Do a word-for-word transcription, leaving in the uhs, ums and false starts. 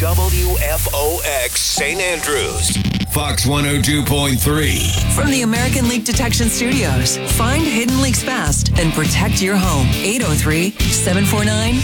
W F O X Saint Andrews. Fox one oh two point three. From the American Leak Detection Studios, find hidden leaks fast and protect your home. eight oh three, seven four nine,